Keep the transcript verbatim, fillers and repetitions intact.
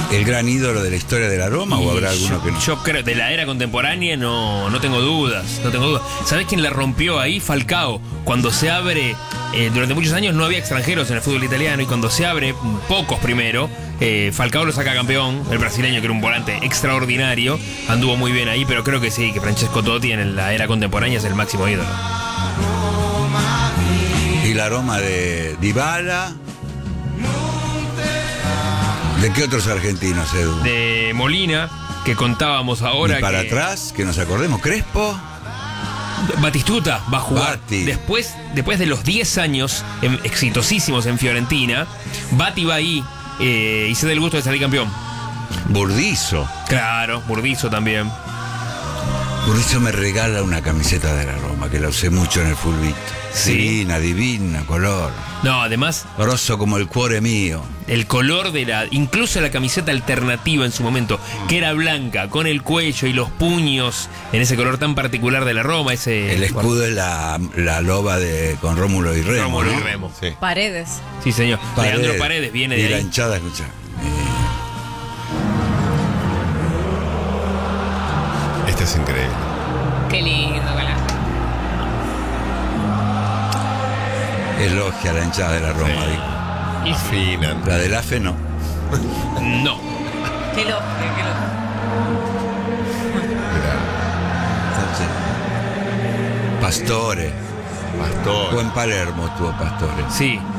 ¿El gran ídolo de la historia de la Roma Y o habrá alguno yo, que no? yo creo, de la era contemporánea no, no tengo dudas, no tengo dudas. ¿Sabés quién la rompió ahí? Falcao. Cuando se abre, eh, durante muchos años no había extranjeros en el fútbol italiano y cuando se abre, pocos primero, eh, Falcao lo saca campeón, el brasileño que era un volante extraordinario, anduvo muy bien ahí, pero creo que sí, que Francesco Totti en la era contemporánea es el máximo ídolo. Y la Roma de Dybala. ¿De qué otros argentinos, Edu? De Molina, que contábamos ahora. Y para que... atrás, que nos acordemos, Crespo. Batistuta va a jugar. Bati. Después, después de los diez años en, exitosísimos en Fiorentina, Bati va ahí eh, y se da el gusto de salir campeón. Burdizo. Claro, Burdizo también. Burdizo me regala una camiseta de la Roma, que la usé mucho en el fulbito. Sí. Divina, divina, color. No, además, Grosso como el cuore mío. el color de la... Incluso la camiseta alternativa en su momento, que era blanca, con el cuello y los puños, en ese color tan particular de la Roma, ese... El escudo es la, la loba de con Rómulo y Remo. Rómulo y ¿no? Remo. Sí. Paredes. Sí, señor. Paredes. Leandro Paredes viene Y de la ahí. hinchada, escucha. Este es increíble. Qué lindo, Galán. Elogia a la hinchada de la Roma. Sí. digo. Afinan. La del A F E no. No. Qué loco, qué loco. Mirá. Pastore. Pastor. O en Palermo estuvo Pastore. Sí.